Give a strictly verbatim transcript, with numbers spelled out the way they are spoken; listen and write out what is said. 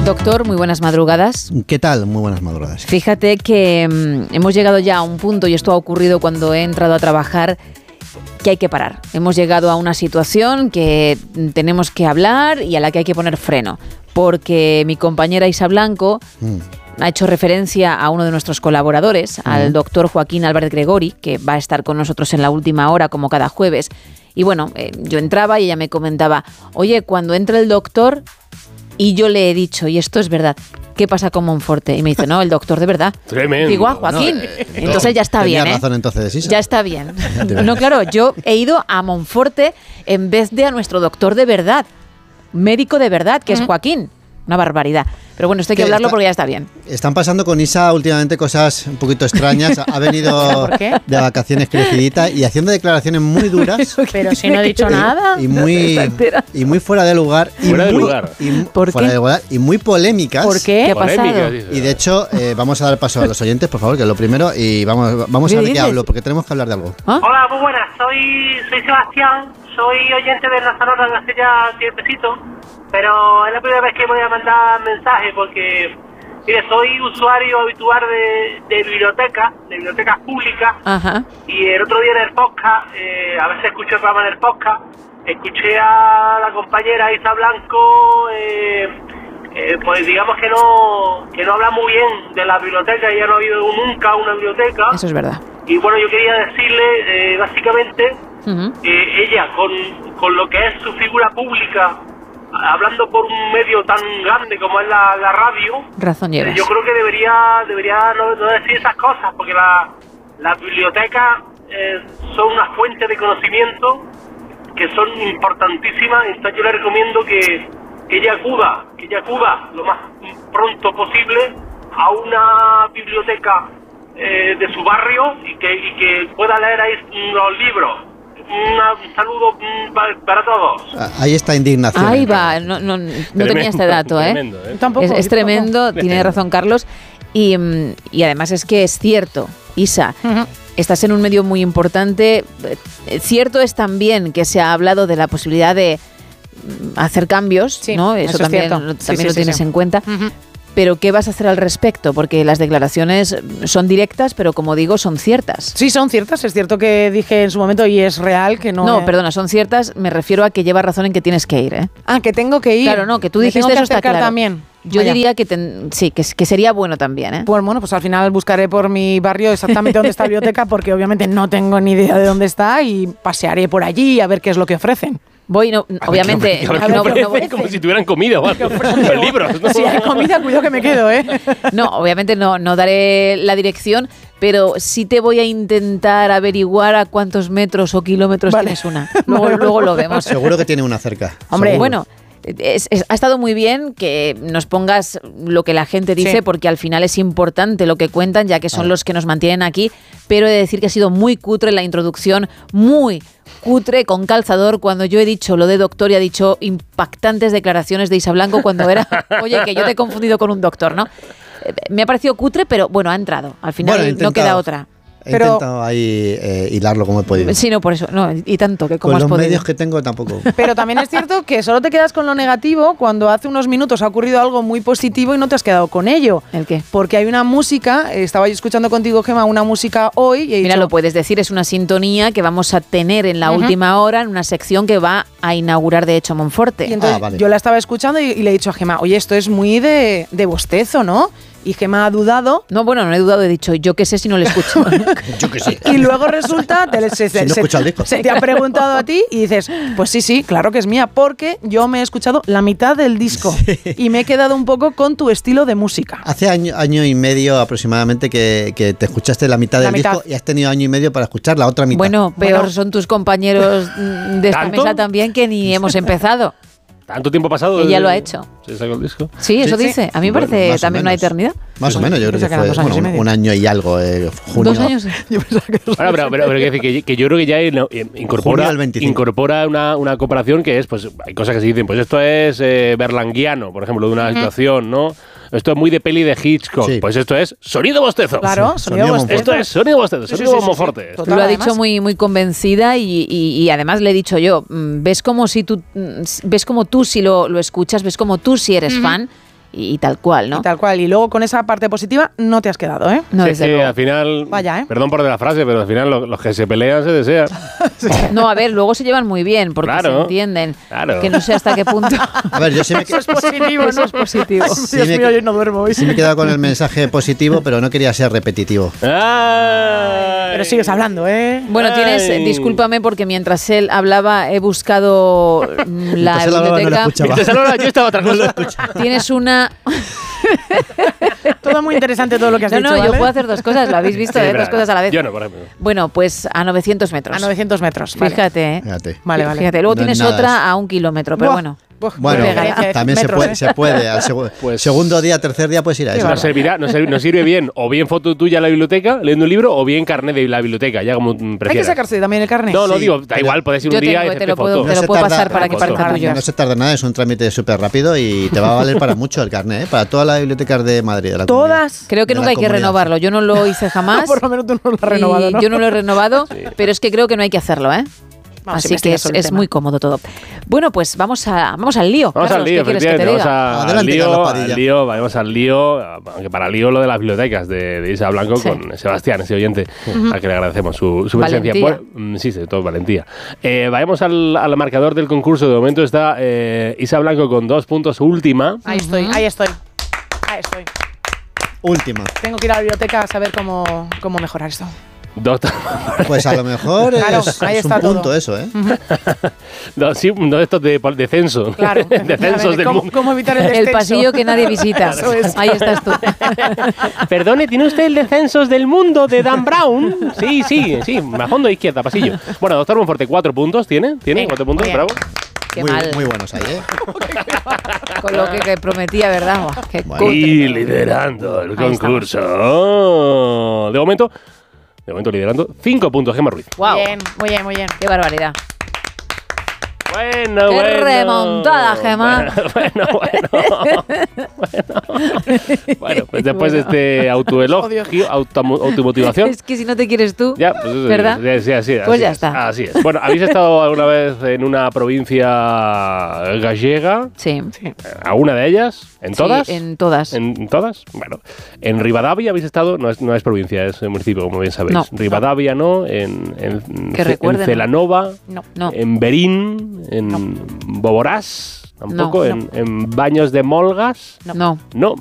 Doctor, muy buenas madrugadas. ¿Qué tal? Muy buenas madrugadas. Fíjate que mmm, hemos llegado ya a un punto, y esto ha ocurrido cuando he entrado a trabajar, que hay que parar. Hemos llegado a una situación que tenemos que hablar y a la que hay que poner freno. Porque mi compañera Isa Blanco mm. ha hecho referencia a uno de nuestros colaboradores, mm. al doctor Joaquín Álvarez Gregori, que va a estar con nosotros en la última hora, como cada jueves. Y bueno, eh, yo entraba y ella me comentaba, oye, cuando entra el doctor... Y yo le he dicho, y esto es verdad, ¿qué pasa con Monforte? Y me dice, no, el doctor de verdad. Tremendo. Digo, ah, Joaquín. No, eh, entonces ya está bien, ¿eh? razón entonces, Isa. Ya está bien. No, claro, yo he ido a Monforte en vez de a nuestro doctor de verdad, médico de verdad, que uh-huh. es Joaquín. Una barbaridad. Pero bueno, esto hay que hablarlo está, porque ya está bien. Están pasando con Isa últimamente cosas un poquito extrañas. Ha venido de vacaciones crecidita y haciendo declaraciones muy duras. Pero si no he dicho y, nada. Y muy, y muy fuera de lugar. Y fuera de muy, lugar. Y, ¿Por fuera qué? de lugar. Y muy polémicas. ¿Por qué? ¿Qué ha pasado? Y de hecho, eh, vamos a dar paso a los oyentes, por favor, que es lo primero. Y vamos, vamos a ver qué hablo, porque tenemos que hablar de algo. ¿Ah? Hola, muy buenas. Soy, soy Sebastián. Soy oyente de Raza Nora hace ya tiempecito. Pero es la primera vez que voy a mandar mensaje porque, mire, soy usuario habitual de, de bibliotecas, de bibliotecas públicas. Ajá. Y el otro día en el podcast, eh, a veces escucho el programa en el podcast, escuché a la compañera Isa Blanco, eh, eh, pues digamos que no que no habla muy bien de la biblioteca, ella no ha habido nunca una biblioteca. Eso es verdad. Y bueno, yo quería decirle, eh, básicamente, uh-huh. eh, ella con, con lo que es su figura pública, hablando por un medio tan grande como es la, la radio, razón llevas. Yo creo que debería debería no, no decir esas cosas, porque la, las bibliotecas eh, son una fuente de conocimiento que son importantísimas. Entonces yo le recomiendo que, que ella acuda, que ella acuda lo más pronto posible a una biblioteca eh, de su barrio y que, y que pueda leer ahí los libros. Una, un saludo para, para todos. Ahí está indignación. Ahí va, no, no, no tremendo, tenía este dato, ¿eh? Tremendo, ¿eh? Tampoco, es, es tremendo, tampoco. Tiene razón Carlos. Y, y además es que es cierto, Isa, uh-huh. estás en un medio muy importante. Cierto es también que se ha hablado de la posibilidad de hacer cambios, sí, ¿no? Eso, eso también, también sí, sí, lo tienes sí, sí. en cuenta. Uh-huh. Pero ¿qué vas a hacer al respecto? Porque las declaraciones son directas, pero como digo, son ciertas. Sí, son ciertas. Es cierto que dije en su momento y es real que no... No, es... perdona, son ciertas. Me refiero a que llevas razón en que tienes que ir, ¿eh? Ah, que tengo que ir. Claro, no, que tú dijiste eso está claro. También. Yo Vaya. diría que ten, sí, que, que sería bueno también, ¿eh? Pues bueno, pues al final buscaré por mi barrio exactamente dónde está la biblioteca, porque obviamente no tengo ni idea de dónde está y pasearé por allí a ver qué es lo que ofrecen. Voy, no, obviamente, a ver, a ver, no, no, no, no, como si tuvieran comida o algo, los libros. ¿No? Si hay comida, cuidado que me quedo, ¿eh? No, obviamente no, no daré la dirección, pero sí te voy a intentar averiguar a cuántos metros o kilómetros vale. tienes una. Luego, vale. luego lo vemos. Seguro que tiene una cerca. Hombre, seguro. bueno... Es, es, ha estado muy bien que nos pongas lo que la gente dice, sí. porque al final es importante lo que cuentan, ya que son ah. los que nos mantienen aquí, pero he de decir que ha sido muy cutre la introducción, muy cutre, con calzador, cuando yo he dicho lo de doctor y ha dicho impactantes declaraciones de Isa Blanco cuando era, oye, que yo te he confundido con un doctor, ¿no? Me ha parecido cutre, pero bueno, ha entrado, al final bueno, no queda otra. He pero, intentado ahí eh, hilarlo como he podido. Sí, no, por eso. No, y tanto que como con has los podido. medios que tengo tampoco. Pero también es cierto que solo te quedas con lo negativo cuando hace unos minutos ha ocurrido algo muy positivo y no te has quedado con ello. ¿El qué? Porque hay una música, estaba yo escuchando contigo, Gemma, una música hoy. Y he Mira, dicho, lo puedes decir, es una sintonía que vamos a tener en la uh-huh. última hora, en una sección que va a inaugurar, de hecho, Monforte. Y entonces ah, vale. yo la estaba escuchando y, y le he dicho a Gemma, oye, esto es muy de, de bostezo, ¿no? Y Gemma ha dudado. No, bueno, no he dudado, he dicho, yo qué sé si no le escucho. Yo qué sé. Y luego resulta, te, se, si no se, escucha el disco. se te ha preguntado a ti y dices, pues sí, sí, claro que es mía, porque yo me he escuchado la mitad del disco sí. y me he quedado un poco con tu estilo de música. Hace año, año y medio aproximadamente que, que te escuchaste la mitad la del mitad. disco y has tenido año y medio para escuchar la otra mitad. Bueno, peor bueno. son tus compañeros de esta ¿Tanto? mesa también, que ni hemos empezado. ¿Tanto tiempo pasado? Ella lo ha hecho. ¿Se sacó el disco? Sí, eso sí, dice. Sí. A mí me parece bueno, también una eternidad. Más o menos, yo creo que fue bueno, un, un año y algo. Eh, junio. ¿Dos años? Yo pensaba que dos bueno, pero, pero, pero que, que, que yo creo que ya incorpora, incorpora una, una comparación que es, pues hay cosas que se dicen, pues esto es eh, berlanguiano, por ejemplo, de una uh-huh. situación, ¿no? Esto es muy de peli de Hitchcock. Sí. Pues esto es sonido bostezo. Claro, sí, sonido, sonido bostezo. Esto es sonido bostezo, sí, sonido sí, sí, Monforte. Sí, sí. Lo ha dicho muy, muy convencida y, y, y además le he dicho yo, ves como si tú, ves como tú si lo, lo escuchas, ves como tú si eres uh-huh. fan y, y tal cual, ¿no? Y tal cual. Y luego con esa parte positiva no te has quedado, ¿eh? No, sí, desde sí, luego. al final, Vaya, ¿eh? Perdón por de la frase, pero al final los, los que se pelean se desean. No, a ver, luego se llevan muy bien porque Claro, se entienden. claro. Que no sé hasta qué punto. A ver, yo sí me, Eso es positivo, ¿no? Eso es positivo. Sí, Dios me- mío, yo no duermo hoy. sí me he quedado con el mensaje positivo, pero no quería ser repetitivo. Ay. Pero sigues hablando, ¿eh? Bueno, tienes, Ay. discúlpame porque mientras él hablaba he buscado mm, la Mientras él hablaba, no lo biblioteca. escuchaba. Entonces, ahora yo estaba otra cosa. Tienes una... Todo muy interesante todo lo que has No, dicho, no, yo ¿vale? puedo hacer dos cosas, lo habéis visto, Sí, ¿eh? pero Dos cosas a la vez. Yo no, por ejemplo. Bueno, pues a novecientos metros. A novecientos metros. Vale. Fíjate, ¿eh? Fíjate. Vale, vale. Fíjate, luego No es tienes nada otra eso. a un kilómetro, pero Buah. bueno. Buah, Bueno, muy pegada. también se Metros, puede, ¿eh? se puede. Al segu- Pues- segundo día, tercer día puedes ir a Qué eso. Nos servirá, nos, sirve, nos sirve bien o bien foto tuya en la biblioteca leyendo un libro o bien carnet de la biblioteca, ya como prefieras. Hay que sacarse también el carnet. No, no Sí, digo, da pero igual, puedes ir yo un día tengo, y te hacerte lo puedo, foto. te lo se puedo tarda- pasar para que foto. parezca tuyo. No se tarda nada, es un trámite súper rápido y te va a valer para mucho el carnet, ¿eh? Para todas las bibliotecas de Madrid. De la Todas. Creo que de la nunca hay que comunidad. renovarlo. Yo no lo hice jamás. Por lo menos tú no lo has y renovado, ¿no? Yo no lo he renovado, pero es que creo que no hay que hacerlo, ¿eh? Vamos, Así que es, investiga sobre el es tema. muy cómodo todo. Bueno, pues vamos a vamos al lío. Vamos Carlos, al lío, ¿qué quieres que te efectivamente. diga? Vamos a- al Adelante, lío, Carlos Padilla. al lío, vamos al lío, aunque para lío lo de las bibliotecas de, de Isa Blanco Sí. con Sebastián, ese oyente, al que le agradecemos su, su presencia. Valentía. Bueno, mm, sí, sí, todo valentía. Eh, vayamos al, al marcador del concurso. De momento está eh, Isa Blanco con dos puntos, última. Ahí estoy, ahí estoy. Ahí estoy. Última. Tengo que ir a la biblioteca a saber cómo, cómo mejorar esto. Dos, Pues a lo mejor Claro, es, ahí es un está todo. punto eso, ¿eh? dos, sí, no estos de, de censo. Claro. de censos del ¿Cómo, mundo. ¿Cómo evitar el El descenso? pasillo que nadie visita. Eso es. Ahí estás tú. Perdone, ¿tiene usted el de censos del mundo de Dan Brown? Sí, sí, sí, a fondo izquierda, pasillo. Bueno, doctor Monforte, cuatro puntos tiene. ¿Tiene Venga, cuatro puntos? muy bien. Bravo. Qué muy, mal. muy buenos ahí, ¿eh? Con lo que, que prometía, ¿verdad? Buah, qué Bueno. cutre. Y liderando el Ahí concurso. De momento, de momento liderando, cinco puntos, Gemma Ruiz. Guau, Bien, muy bien, muy bien. qué barbaridad. Bueno, Qué bueno. remontada, Gemma. Bueno, bueno, bueno. Bueno, bueno pues después de este autoelogio, auto, automotivación. Es que si no te quieres tú, Ya, pues eso, ¿verdad? Sí, sí, así, Pues así ya es, está. Así es. Bueno, ¿habéis estado alguna vez en una provincia gallega? sí. ¿A una de ellas? ¿En Sí, todas? en todas. ¿En todas? Bueno, en Rivadavia habéis estado, no es, no es provincia, es municipio, como bien sabéis. No. Rivadavia, ¿no? En, en, Que Ce- recuerden, en Celanova, No. No. en Berín, en Boborás, tampoco, No, en, en Baños de Molgas. No. No,